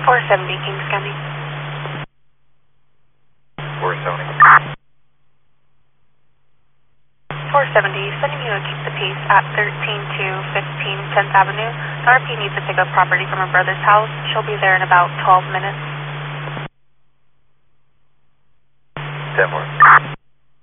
470 Kings County. 470. 470, sending you a keep the peace at 13215 10th Avenue. The RP needs to pick up property from her brother's house. She'll be there in about 12 minutes. 10 more.